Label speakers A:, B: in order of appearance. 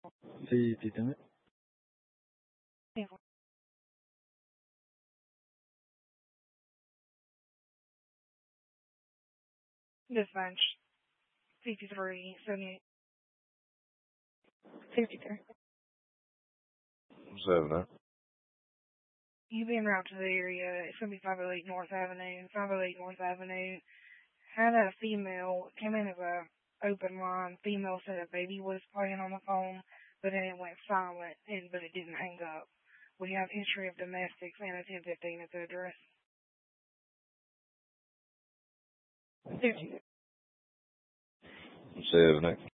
A: Sí, dígame.
B: Dispatch 5378.
C: 53.
A: 7.
B: You being route to the area, it's going to be 508 North Avenue. 508 North Avenue had a female, came in as a open line. Female said a baby was playing on the phone, but then it went silent, but it didn't hang up. We have history of domestics and a 1015 at the address.
C: 50.
A: 7.